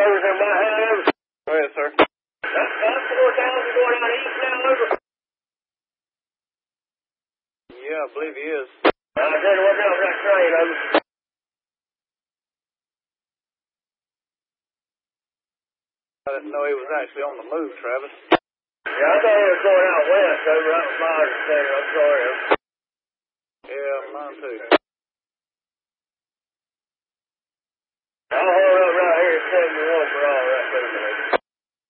over in my hands. Go ahead, sir. That's 4,000 going out east now, over. Yeah, I believe he is. I said, look out for that train, over. I didn't know he was actually on the move, Travis. Yeah, I thought he was going out west, over. That was my understanding. I'm sorry. Yeah, mine too.